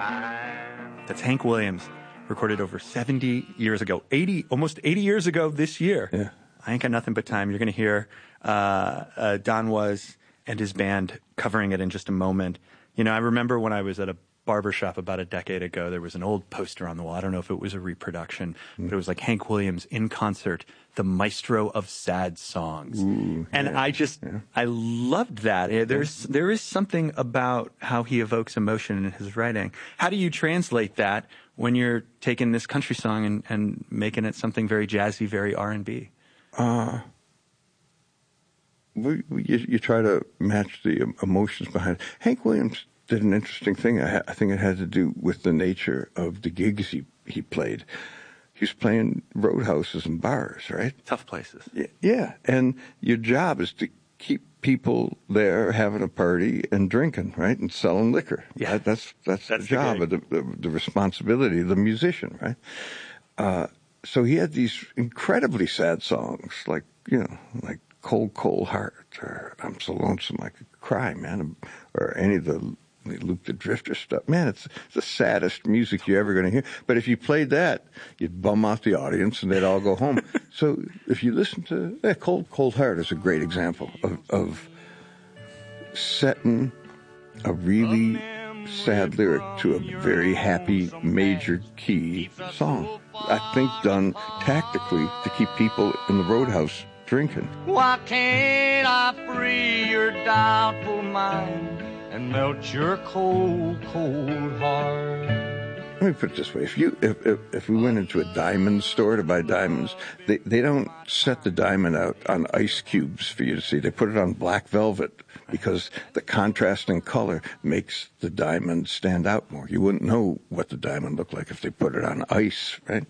That's Hank Williams, recorded over 70 years ago, almost 80 years ago this year. Yeah. I Ain't Got Nothing But Time. You're going to hear Don Was and his band covering it in just a moment. You know, I remember when I was at a barbershop about a decade ago, there was an old poster on the wall. I don't know if it was a reproduction, but it was like Hank Williams in concert, the maestro of sad songs. Ooh, and I loved that. There is something about how he evokes emotion in his writing. How do you translate that when you're taking this country song and making it something very jazzy, very R&B? You try to match the emotions behind it. Hank Williams did an interesting thing. I think it had to do with the nature of the gigs he played. He was playing roadhouses and bars, right? Tough places. Yeah, and your job is to keep people there having a party and drinking, right, and selling liquor. Yeah, that's the job of the responsibility of the musician, right? So he had these incredibly sad songs, like Cold, Cold Heart, or I'm So Lonesome I Could Cry, man, or any of the Luke the Drifter stuff. Man, it's the saddest music you're ever going to hear. But if you played that, you'd bum out the audience and they'd all go home. So if you listen to Cold, Cold Heart is a great example of setting a really sad lyric to a very happy major key song. I think done tactically to keep people in the roadhouse drinking. Why can't I free your doubtful mind and melt your cold, cold heart? Let me put it this way: if we went into a diamond store to buy diamonds, they don't set the diamond out on ice cubes for you to see. They put it on black velvet because the contrasting color makes the diamond stand out more. You wouldn't know what the diamond looked like if they put it on ice, right?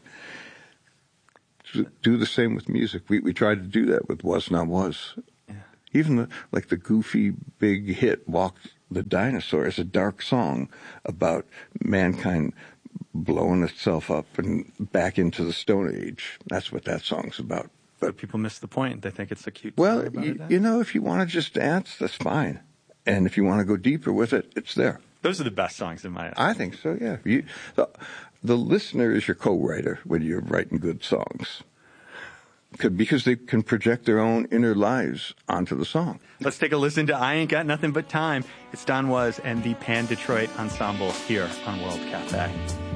Do the same with music. We tried to do that with Was Not Was. Yeah. Even the goofy big hit Walk the Dinosaur is a dark song about mankind blowing itself up and back into the Stone Age. That's what that song's about. But people miss the point. They think it's a cute well, story about if you want to just dance, that's fine. And if you want to go deeper with it, it's there. Those are the best songs in my opinion. I think so, yeah. The listener is your co-writer when you're writing good songs. Because they can project their own inner lives onto the song. Let's take a listen to I Ain't Got Nothing But Time. It's Don Was and the Pan Detroit Ensemble here on World Cafe.